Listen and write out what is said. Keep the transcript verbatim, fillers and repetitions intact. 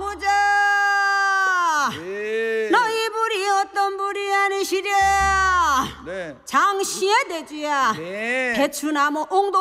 보자. 예. 너희 불이 어떤 불이 아니시랴. 네. 장씨의 대주야. 네. 대추나무 옹도